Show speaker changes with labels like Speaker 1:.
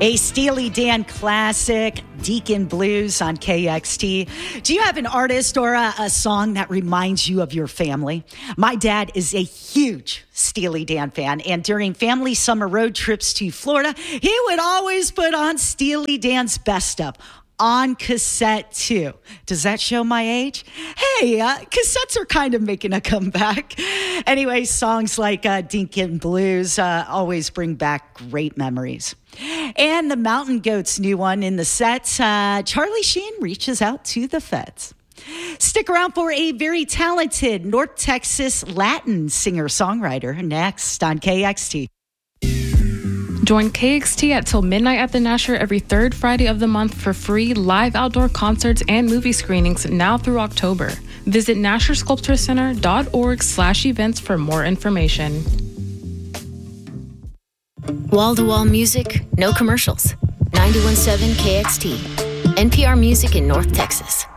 Speaker 1: A Steely Dan classic, Deacon Blues on KXT. Do you have an artist or a song that reminds you of your family? My dad is a huge Steely Dan fan, and during family summer road trips to Florida, he would always put on Steely Dan's Best Of on cassette too. Does that show my age? Hey, cassettes are kind of making a comeback. Anyway, songs like Deacon Blues always bring back great memories. And the Mountain Goats' new one in the set, Charlie Sheen reaches out to the feds. Stick around for a very talented North Texas Latin singer-songwriter next on KXT.
Speaker 2: Join KXT at till midnight at the Nasher every third Friday of the month for free live outdoor concerts and movie screenings now through October. Visit NasherSculptureCenter.org/events for more information.
Speaker 3: Wall-to-wall music, no commercials. 91.7 KXT, NPR Music in North Texas.